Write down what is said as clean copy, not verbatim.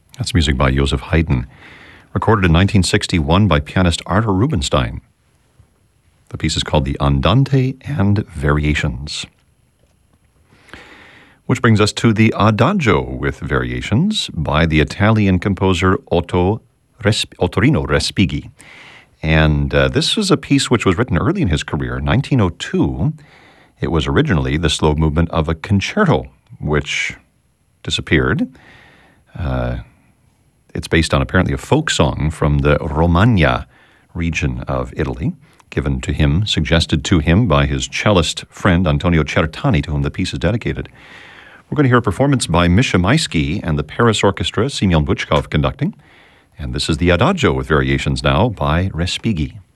That's music by Joseph Haydn, recorded in 1961 by pianist Arthur Rubinstein. The piece is called the Andante and Variations. Which brings us to the Adagio with Variations by the Italian composer Ottorino Respighi. And this was a piece which was written early in his career, 1902. It was originally the slow movement of a concerto, which disappeared. It's based on apparently a folk song from the Romagna region of Italy, given to him, suggested to him by his cellist friend Antonio Certani, to whom the piece is dedicated. We're going to hear a performance by Misha Maisky and the Paris Orchestra, Simeon Butchkov conducting. And this is the Adagio with Variations now by Respighi.